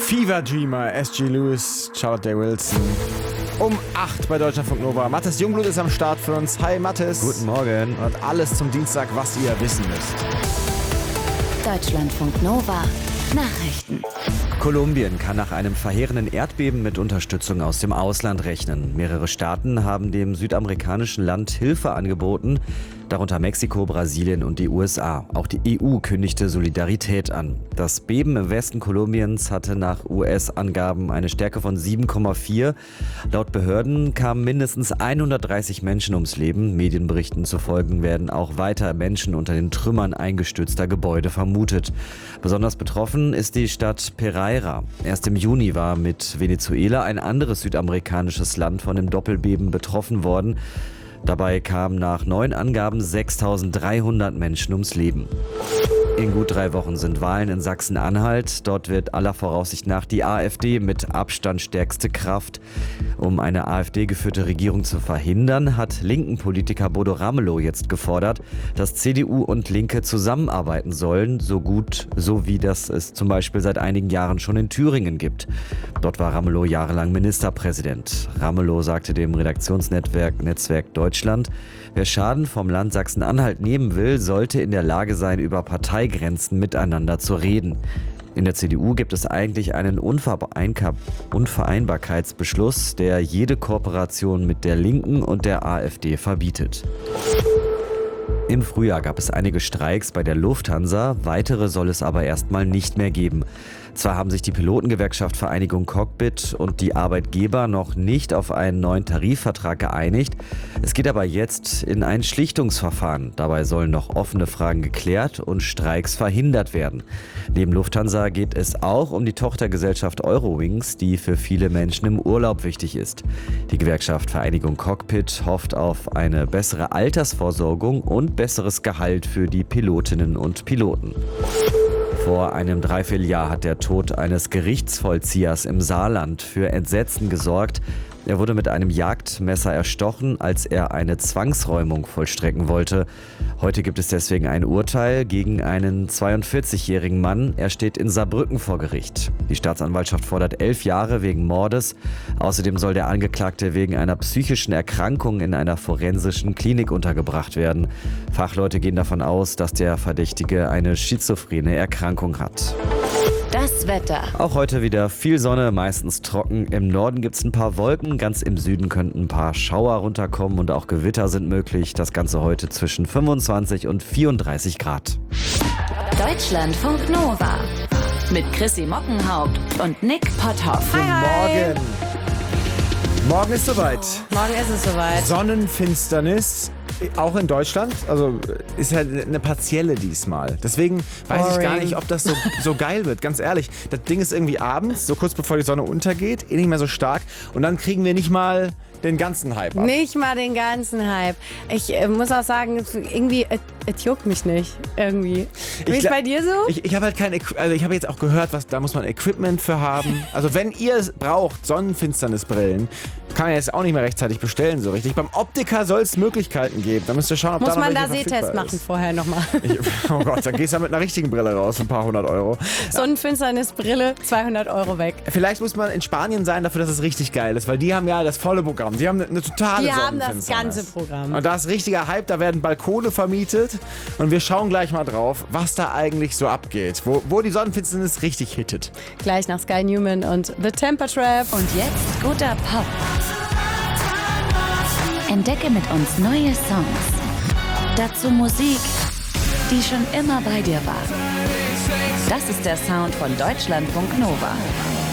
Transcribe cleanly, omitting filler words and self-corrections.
Fever Dreamer, S.G. Lewis, Charlotte Day Wilson. Um 8 bei Deutschlandfunk Nova. Mathis Jungblut ist am Start für uns. Hi Mathis. Guten Morgen. Und alles zum Dienstag, was ihr wissen müsst. Deutschlandfunk Nova. Nachrichten. Kolumbien kann nach einem verheerenden Erdbeben mit Unterstützung aus dem Ausland rechnen. Mehrere Staaten haben dem südamerikanischen Land Hilfe angeboten, darunter Mexiko, Brasilien und die USA. Auch die EU kündigte Solidarität an. Das Beben im Westen Kolumbiens hatte nach US-Angaben eine Stärke von 7,4. Laut Behörden kamen mindestens 130 Menschen ums Leben. Medienberichten zufolge werden auch weiter Menschen unter den Trümmern eingestürzter Gebäude vermutet. Besonders betroffen ist die Stadt Pereira. Erst im Juni war mit Venezuela ein anderes südamerikanisches Land von dem Doppelbeben betroffen worden. Dabei kamen nach neuen Angaben 6.300 Menschen ums Leben. In gut 3 Wochen sind Wahlen in Sachsen-Anhalt. Dort wird aller Voraussicht nach die AfD mit Abstand stärkste Kraft. Um eine AfD-geführte Regierung zu verhindern, hat linken Politiker Bodo Ramelow jetzt gefordert, dass CDU und Linke zusammenarbeiten sollen, so wie das es zum Beispiel seit einigen Jahren schon in Thüringen gibt. Dort war Ramelow jahrelang Ministerpräsident. Ramelow sagte dem Redaktionsnetzwerk Deutschland, wer Schaden vom Land Sachsen-Anhalt nehmen will, sollte in der Lage sein, über Parteigrenzen miteinander zu reden. In der CDU gibt es eigentlich einen Unvereinbarkeitsbeschluss, der jede Kooperation mit der Linken und der AfD verbietet. Im Frühjahr gab es einige Streiks bei der Lufthansa, weitere soll es aber erstmal nicht mehr geben. Zwar haben sich die Pilotengewerkschaft Vereinigung Cockpit und die Arbeitgeber noch nicht auf einen neuen Tarifvertrag geeinigt. Es geht aber jetzt in ein Schlichtungsverfahren. Dabei sollen noch offene Fragen geklärt und Streiks verhindert werden. Neben Lufthansa geht es auch um die Tochtergesellschaft Eurowings, die für viele Menschen im Urlaub wichtig ist. Die Gewerkschaft Vereinigung Cockpit hofft auf eine bessere Altersvorsorgung und besseres Gehalt für die Pilotinnen und Piloten. Vor einem Dreivierteljahr hat der Tod eines Gerichtsvollziehers im Saarland für Entsetzen gesorgt. Er wurde mit einem Jagdmesser erstochen, als er eine Zwangsräumung vollstrecken wollte. Heute gibt es deswegen ein Urteil gegen einen 42-jährigen Mann. Er steht in Saarbrücken vor Gericht. Die Staatsanwaltschaft fordert 11 Jahre wegen Mordes. Außerdem soll der Angeklagte wegen einer psychischen Erkrankung in einer forensischen Klinik untergebracht werden. Fachleute gehen davon aus, dass der Verdächtige eine schizophrene Erkrankung hat. Das Wetter. Auch heute wieder viel Sonne, meistens trocken. Im Norden gibt es ein paar Wolken, ganz im Süden könnten ein paar Schauer runterkommen und auch Gewitter sind möglich. Das Ganze heute zwischen 25 und 34 Grad. Deutschlandfunk Nova. Mit Chrissy Mockenhaupt und Nick Potthoff. Guten Morgen. Morgen ist soweit. Morgen ist es soweit. Sonnenfinsternis. Auch in Deutschland, also ist halt eine partielle diesmal. Deswegen weiß ich gar nicht, ob das so geil wird, ganz ehrlich. Das Ding ist irgendwie abends, so kurz bevor die Sonne untergeht, nicht mehr so stark. Und dann kriegen wir nicht mal den ganzen Hype ab. Nicht mal den ganzen Hype. Ich muss auch sagen, irgendwie, es juckt mich nicht. Irgendwie. Wie ist bei dir so? Ich habe halt ich habe jetzt auch gehört, da muss man Equipment für haben. Also wenn ihr es braucht, Sonnenfinsternisbrillen, kann man jetzt auch nicht mehr rechtzeitig bestellen so richtig. Beim Optiker soll es Möglichkeiten geben. Da müsst ihr schauen, ob muss da noch man da welche Sehtest verfügbar machen ist. vorher nochmal. Oh Gott, dann gehst du mit einer richtigen Brille raus für ein paar 100 Euro. Sonnenfinsternisbrille, 200 Euro weg. Vielleicht muss man in Spanien sein dafür, dass es richtig geil ist, weil die haben ja das volle Programm. Die haben eine totale Die haben das Sonnenfinsternis. ganze Programm. Und da ist richtiger Hype, da werden Balkone vermietet und wir schauen gleich mal drauf, was da eigentlich so abgeht. Wo die Sonnenfinsternis richtig hittet. Gleich nach Sky Newman und The Temper Trap. Und jetzt guter Pop. Entdecke mit uns neue Songs. Dazu Musik, die schon immer bei dir war. Das ist der Sound von Deutschlandfunk Nova.